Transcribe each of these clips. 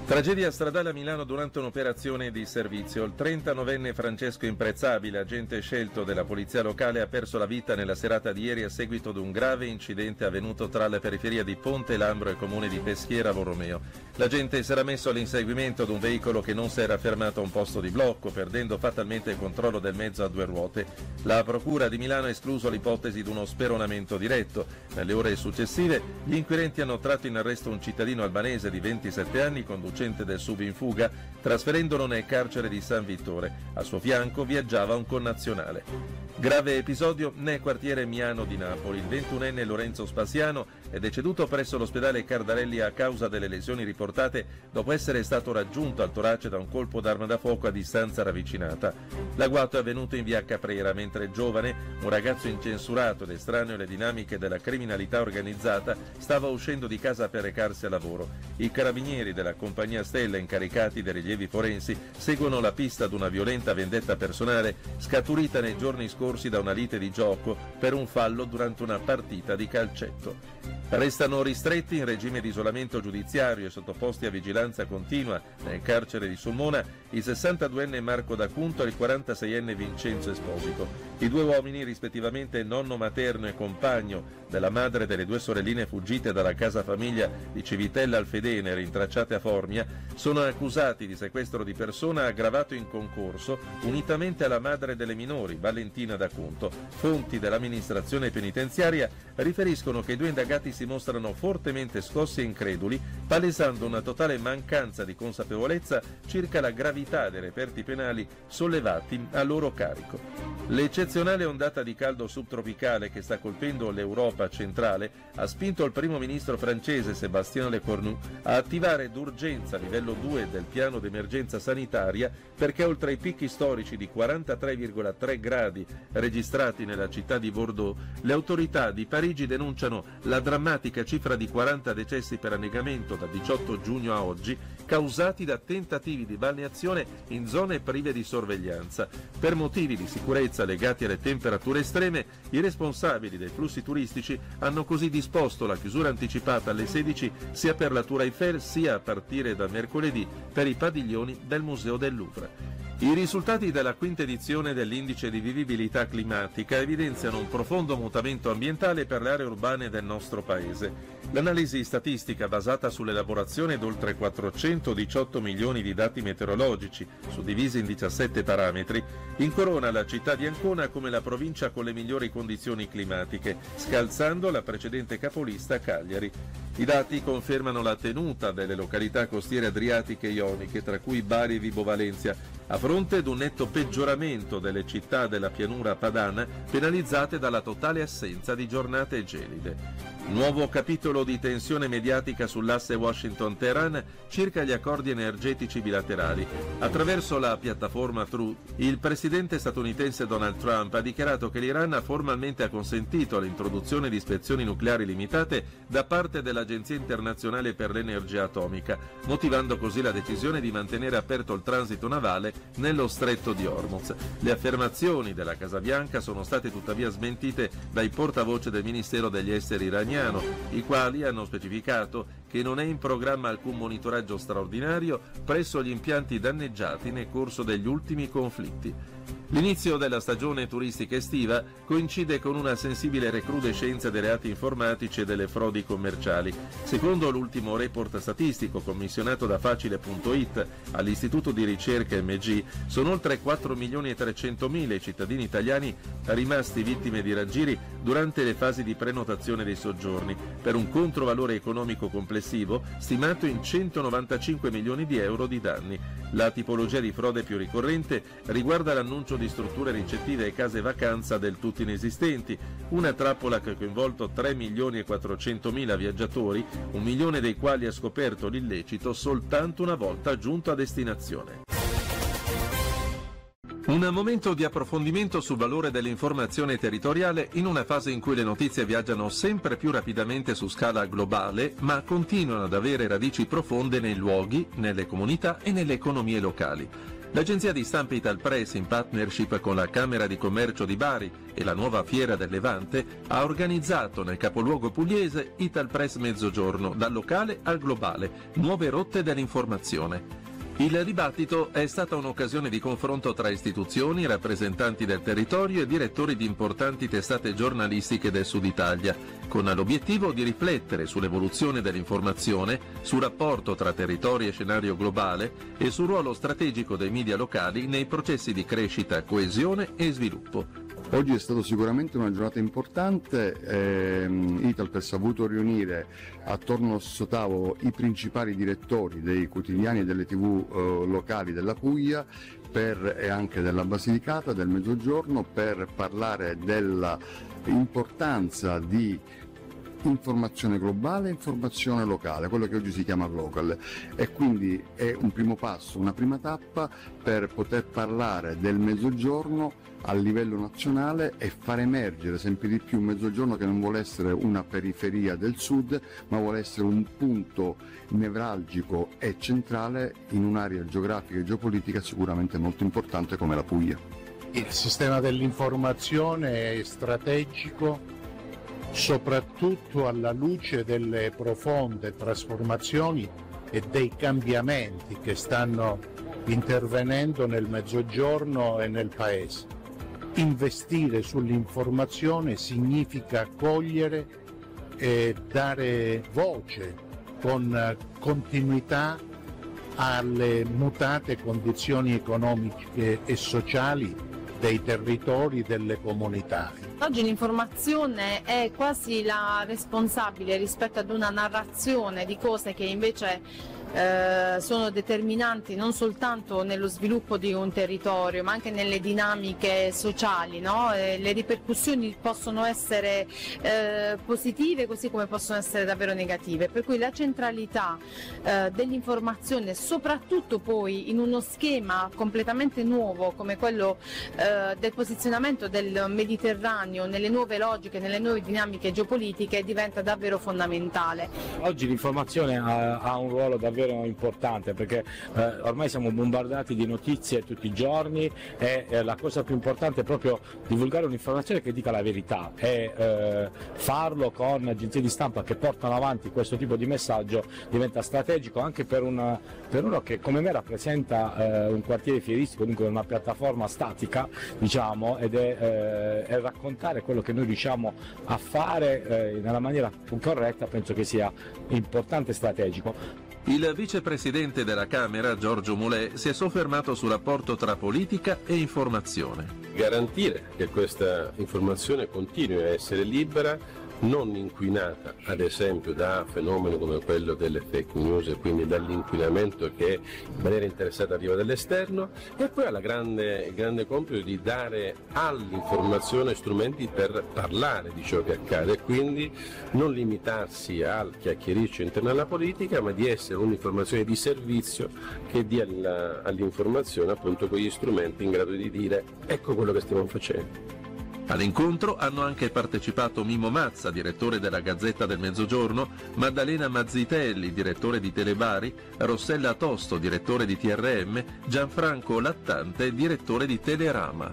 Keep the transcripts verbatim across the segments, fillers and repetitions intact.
Tragedia stradale a Milano durante un'operazione di servizio. Il trentanovenne Francesco Imprezzabile, agente scelto della polizia locale, ha perso la vita nella serata di ieri a seguito di un grave incidente avvenuto tra la periferia di Ponte Lambro e il comune di Peschiera Borromeo. L'agente si era messo all'inseguimento di un veicolo che non si era fermato a un posto di blocco, perdendo fatalmente il controllo del mezzo a due ruote. La procura di Milano ha escluso l'ipotesi di uno speronamento diretto. Nelle ore successive gli inquirenti hanno tratto in arresto un cittadino albanese di ventisette anni, conducente del sub in fuga, trasferendolo nel carcere di San Vittore. A suo fianco viaggiava un connazionale. Grave episodio nel quartiere Miano di Napoli. Il ventunenne Lorenzo Spasiano è deceduto presso l'ospedale Cardarelli a causa delle lesioni riportate dopo essere stato raggiunto al torace da un colpo d'arma da fuoco a distanza ravvicinata. L'agguato è avvenuto in via Caprera, mentre il giovane, un ragazzo incensurato ed estraneo alle dinamiche della criminalità organizzata, stava uscendo di casa per recarsi a lavoro. I carabinieri della compagnia Stella, incaricati dei rilievi forensi, seguono la pista di una violenta vendetta personale scaturita nei giorni scorsi da una lite di gioco per un fallo durante una partita di calcetto. Restano ristretti in regime di isolamento giudiziario e sottoposti a vigilanza continua nel carcere di Sulmona il sessantaduenne Marco D'Acunto e il quarantaseienne Vincenzo Esposito. I due uomini, rispettivamente nonno materno e compagno della madre delle due sorelline fuggite dalla casa famiglia di Civitella al Fedene, rintracciate a Formia, sono accusati di sequestro di persona aggravato in concorso unitamente alla madre delle minori, Valentina D'Acunto. Fonti dell'amministrazione penitenziaria riferiscono che i due indagati si mostrano fortemente scossi e increduli, palesando una totale mancanza di consapevolezza circa la gravità dei reperti penali sollevati a loro carico. L'eccezionale ondata di caldo subtropicale che sta colpendo l'Europa centrale ha spinto il primo ministro francese Sébastien Lecornu a attivare d'urgenza livello due del piano d'emergenza sanitaria, perché oltre ai picchi storici di quarantatré virgola tre gradi registrati nella città di Bordeaux, le autorità di Parigi denunciano la drammatica cifra di quaranta decessi per annegamento da diciotto giugno a oggi, causati da tentativi di balneazione in zone prive di sorveglianza. Per motivi di sicurezza legati alle temperature estreme, i responsabili dei flussi turistici hanno così disposto la chiusura anticipata alle sedici sia per la Tour Eiffel sia a partire da mercoledì per i padiglioni del Museo del Louvre. I risultati della quinta edizione dell'indice di vivibilità climatica evidenziano un profondo mutamento ambientale per le aree urbane del nostro paese. L'analisi statistica, basata sull'elaborazione di oltre quattrocentodiciotto milioni di dati meteorologici, suddivisi in diciassette parametri, incorona la città di Ancona come la provincia con le migliori condizioni climatiche, scalzando la precedente capolista Cagliari. I dati confermano la tenuta delle località costiere adriatiche e ioniche, tra cui Bari e Vibo Valentia, a fronte di un netto peggioramento delle città della pianura padana, penalizzate dalla totale assenza di giornate gelide. Nuovo capitolo di tensione mediatica sull'asse Washington-Teheran circa gli accordi energetici bilaterali. Attraverso la piattaforma Truth, il presidente statunitense Donald Trump ha dichiarato che l'Iran formalmente ha consentito l'introduzione di ispezioni nucleari limitate da parte dell'Agenzia internazionale per l'energia atomica, motivando così la decisione di mantenere aperto il transito navale nello stretto di Hormuz. Le affermazioni della Casa Bianca sono state tuttavia smentite dai portavoce del Ministero degli Esteri iraniano, i quali hanno specificato che non è in programma alcun monitoraggio straordinario presso gli impianti danneggiati nel corso degli ultimi conflitti. L'inizio della stagione turistica estiva coincide con una sensibile recrudescenza dei reati informatici e delle frodi commerciali. Secondo l'ultimo report statistico commissionato da Facile punto it all'Istituto di Ricerca M G, sono oltre quattro milioni e trecentomila i cittadini italiani rimasti vittime di raggiri durante le fasi di prenotazione dei soggiorni, per un controvalore economico complessivo stimato in centonovantacinque milioni di euro di danni. La tipologia di frode più ricorrente riguarda l'annuncio di strutture ricettive e case vacanza del tutto inesistenti, una trappola che ha coinvolto tre milioni e quattrocentomila viaggiatori, un milione dei quali ha scoperto l'illecito soltanto una volta giunto a destinazione. Un momento di approfondimento sul valore dell'informazione territoriale in una fase in cui le notizie viaggiano sempre più rapidamente su scala globale, ma continuano ad avere radici profonde nei luoghi, nelle comunità e nelle economie locali. L'agenzia di stampa Italpress, in partnership con la Camera di Commercio di Bari e la nuova Fiera del Levante, ha organizzato nel capoluogo pugliese Italpress Mezzogiorno, dal locale al globale, nuove rotte dell'informazione. Il dibattito è stata un'occasione di confronto tra istituzioni, rappresentanti del territorio e direttori di importanti testate giornalistiche del Sud Italia, con l'obiettivo di riflettere sull'evoluzione dell'informazione, sul rapporto tra territorio e scenario globale e sul ruolo strategico dei media locali nei processi di crescita, coesione e sviluppo. Oggi è stata sicuramente una giornata importante, ehm, Italpress ha voluto riunire attorno allo stesso tavolo i principali direttori dei quotidiani e delle tivù eh, locali della Puglia per, e anche della Basilicata, del Mezzogiorno, per parlare dell'importanza di informazione globale e informazione locale, quello che oggi si chiama local, e quindi è un primo passo, una prima tappa per poter parlare del Mezzogiorno a livello nazionale e far emergere sempre di più un Mezzogiorno che non vuole essere una periferia del Sud, ma vuole essere un punto nevralgico e centrale in un'area geografica e geopolitica sicuramente molto importante come la Puglia. Il sistema dell'informazione è strategico soprattutto alla luce delle profonde trasformazioni e dei cambiamenti che stanno intervenendo nel Mezzogiorno e nel Paese. Investire sull'informazione significa cogliere e dare voce con continuità alle mutate condizioni economiche e sociali dei territori, delle comunità. Oggi l'informazione è quasi la responsabile rispetto ad una narrazione di cose che invece eh, sono determinanti non soltanto nello sviluppo di un territorio ma anche nelle dinamiche sociali, no? E le ripercussioni possono essere eh, positive così come possono essere davvero negative, per cui la centralità eh, dell'informazione, soprattutto poi in uno schema completamente nuovo come quello eh, del posizionamento del Mediterraneo nelle nuove logiche, nelle nuove dinamiche geopolitiche, diventa davvero fondamentale. Oggi l'informazione ha, ha un ruolo davvero importante perché eh, ormai siamo bombardati di notizie tutti i giorni e eh, la cosa più importante è proprio divulgare un'informazione che dica la verità e eh, farlo con agenzie di stampa che portano avanti questo tipo di messaggio diventa strategico anche per, una, per uno che come me rappresenta eh, un quartiere fieristico, dunque una piattaforma statica, diciamo, ed è, eh, è raccontare quello che noi riusciamo a fare eh, nella maniera corretta, penso che sia importante e strategico. Il vicepresidente della Camera, Giorgio Mulè, si è soffermato sul rapporto tra politica e informazione. Garantire che questa informazione continui a essere libera, non inquinata ad esempio da fenomeni come quello delle fake news e quindi dall'inquinamento che in maniera interessata arriva dall'esterno, e poi ha la grande, il grande compito di dare all'informazione strumenti per parlare di ciò che accade e quindi non limitarsi al chiacchiericcio interno alla politica, ma di essere un'informazione di servizio che dia all'informazione appunto quegli strumenti in grado di dire ecco quello che stiamo facendo. All'incontro hanno anche partecipato Mimmo Mazza, direttore della Gazzetta del Mezzogiorno, Maddalena Mazzitelli, direttore di Telebari, Rossella Tosto, direttore di T R M, Gianfranco Lattante, direttore di Telerama.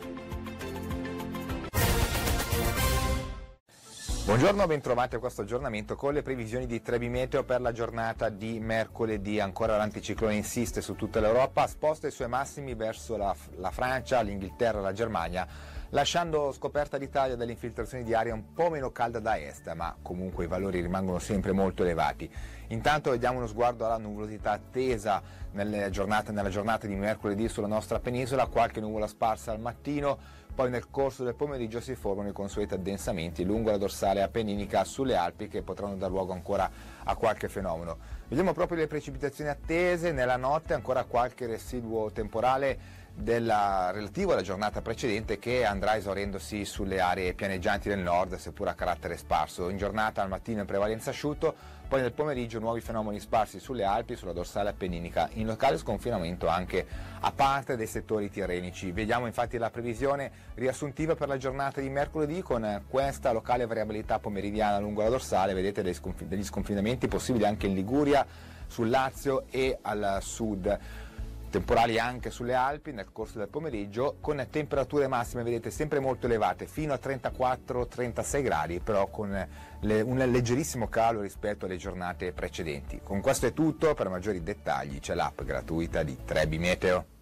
Buongiorno, bentrovati a questo aggiornamento con le previsioni di Trebi Meteo per la giornata di mercoledì. Ancora l'anticiclone insiste su tutta l'Europa, sposta i suoi massimi verso la, la Francia, l'Inghilterra, la Germania, lasciando scoperta l'Italia dalle infiltrazioni di aria un po' meno calda da est, ma comunque i valori rimangono sempre molto elevati. Intanto vediamo uno sguardo alla nuvolosità attesa nelle giornate, nella giornata di mercoledì sulla nostra penisola, qualche nuvola sparsa al mattino, poi nel corso del pomeriggio si formano i consueti addensamenti lungo la dorsale appenninica sulle Alpi che potranno dar luogo ancora a qualche fenomeno. Vediamo proprio le precipitazioni attese nella notte, ancora qualche residuo temporale della, relativo alla giornata precedente che andrà esaurendosi sulle aree pianeggianti del nord, seppur a carattere sparso. In giornata al mattino in prevalenza asciutto, poi nel pomeriggio nuovi fenomeni sparsi sulle Alpi, sulla dorsale appenninica, in locale sconfinamento anche a parte dei settori tirrenici. Vediamo infatti la previsione riassuntiva per la giornata di mercoledì con questa locale variabilità pomeridiana lungo la dorsale, vedete degli, sconf- degli sconfinamenti possibili anche in Liguria, sul Lazio e al sud. temporali anche sulle Alpi nel corso del pomeriggio, con temperature massime, vedete, sempre molto elevate, fino a trentaquattro trentasei gradi, però con le, un leggerissimo calo rispetto alle giornate precedenti. Con questo è tutto, per maggiori dettagli c'è l'app gratuita di Trebi Meteo.